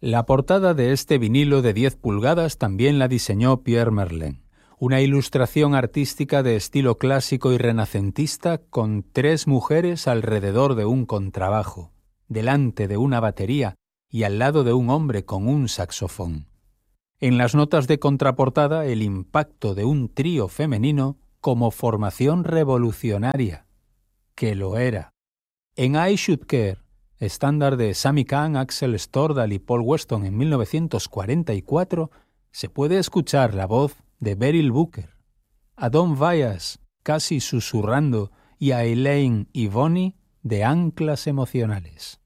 La portada de este vinilo de 10 pulgadas también la diseñó Pierre Merlin, una ilustración artística de estilo clásico y renacentista con 3 mujeres alrededor de un contrabajo, delante de una batería y al lado de un hombre con un saxofón. En las notas de contraportada, el impacto de un trío femenino como formación revolucionaria, que lo era. En I Should Care, estándar de Sammy Cahn, Axel Stordahl y Paul Weston en 1944, se puede escuchar la voz de Beryl Booker, a Don Vyas casi susurrando y a Elaine y Bonnie de Anclas Emocionales.